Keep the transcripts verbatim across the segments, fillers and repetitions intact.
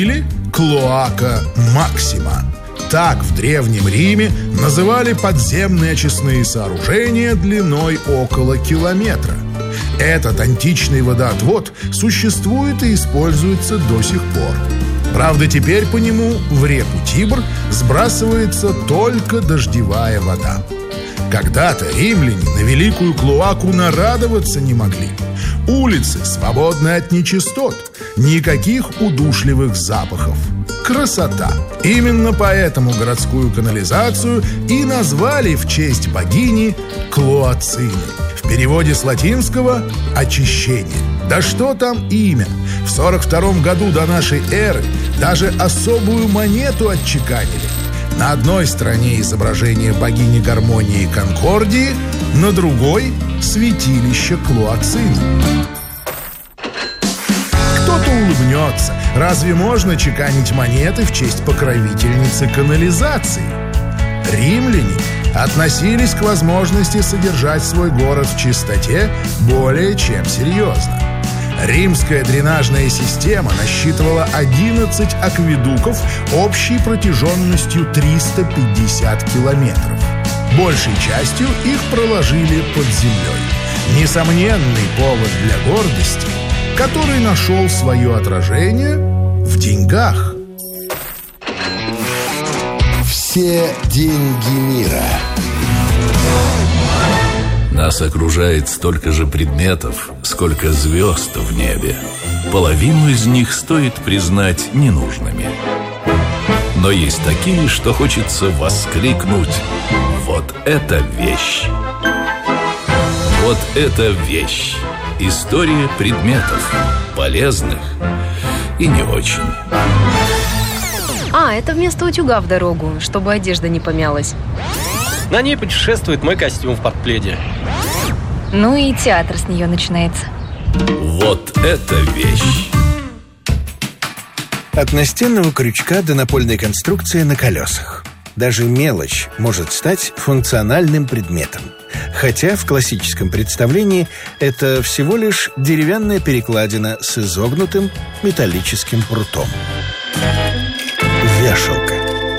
или клоака максима. Так в Древнем Риме называли подземные очистные сооружения длиной около километра. Этот античный водоотвод существует и используется до сих пор. Правда, теперь по нему в реку Тибр сбрасывается только дождевая вода. Когда-то римляне на великую клоаку нарадоваться не могли. Улицы свободны от нечистот, никаких удушливых запахов. Красота! Именно поэтому городскую канализацию и назвали в честь богини Клоацины. В переводе с латинского «очищение». Да что там имя? В сорок втором году до нашей эры даже особую монету отчеканили. На одной стороне изображение богини гармонии Конкордии, на другой — святилище Клоацины. Кто-то улыбнется. Разве можно чеканить монеты в честь покровительницы канализации? Римляне относились к возможности содержать свой город в чистоте более чем серьезно. Римская дренажная система насчитывала одиннадцать акведуков общей протяженностью триста пятьдесят километров. Большей частью их проложили под землей. Несомненный повод для гордости, который нашел свое отражение в деньгах. Все деньги мира. Нас окружает столько же предметов, сколько звезд в небе. Половину из них стоит признать ненужными. Но есть такие, что хочется воскликнуть: вот это вещь! Вот это вещь! История предметов, полезных и не очень. А, это вместо утюга в дорогу, чтобы одежда не помялась. На ней путешествует мой костюм в подпледе. Ну и театр с нее начинается. Вот это вещь! От настенного крючка до напольной конструкции на колесах. Даже мелочь может стать функциональным предметом. Хотя в классическом представлении это всего лишь деревянная перекладина с изогнутым металлическим прутом. Вешалка.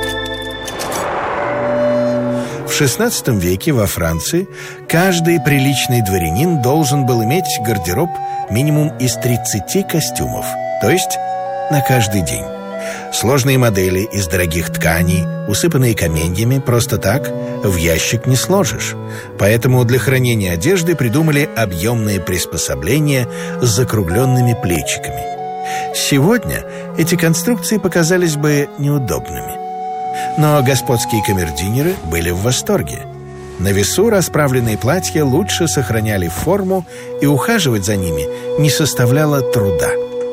В шестнадцатом веке во Франции каждый приличный дворянин должен был иметь гардероб минимум из тридцати костюмов, то есть на каждый день. Сложные модели из дорогих тканей, усыпанные каменьями, просто так в ящик не сложишь. Поэтому для хранения одежды придумали объемные приспособления с закругленными плечиками. Сегодня эти конструкции показались бы неудобными. Но господские камердинеры были в восторге. На весу расправленные платья лучше сохраняли форму, и ухаживать за ними не составляло труда.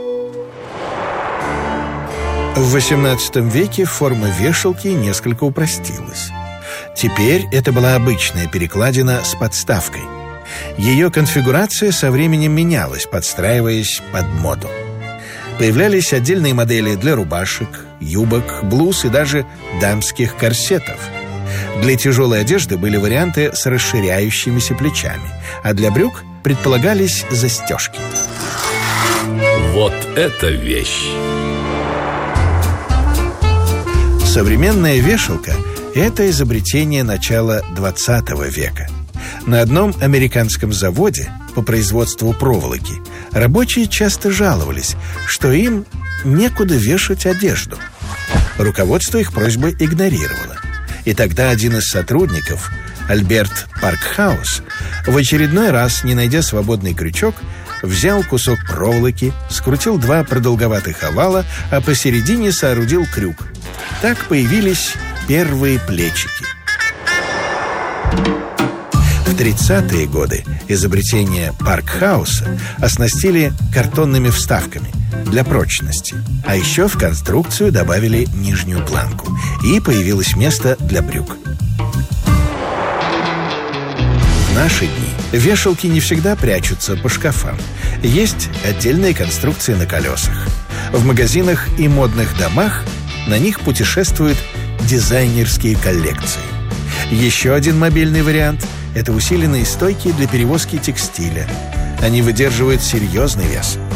В восемнадцатом веке форма вешалки несколько упростилась. Теперь это была обычная перекладина с подставкой. Ее конфигурация со временем менялась, подстраиваясь под моду. Появлялись отдельные модели для рубашек, юбок, блуз и даже дамских корсетов. Для тяжелой одежды были варианты с расширяющимися плечами, а для брюк предполагались застежки. Вот это вещь! Современная вешалка – это изобретение начала двадцатого века. На одном американском заводе по производству проволоки рабочие часто жаловались, что им некуда вешать одежду. Руководство их просьбы игнорировало. И тогда один из сотрудников, Альберт Паркхаус, в очередной раз, не найдя свободный крючок, взял кусок проволоки, скрутил два продолговатых овала, а посередине соорудил крюк. Так появились первые плечики. В тридцатые годы изобретение Паркхауса оснастили картонными вставками для прочности. А еще в конструкцию добавили нижнюю планку, и появилось место для брюк. В наши дни вешалки не всегда прячутся по шкафам. Есть отдельные конструкции на колесах. В магазинах и модных домах на них путешествуют дизайнерские коллекции. Еще один мобильный вариант – это усиленные стойки для перевозки текстиля. Они выдерживают серьезный вес.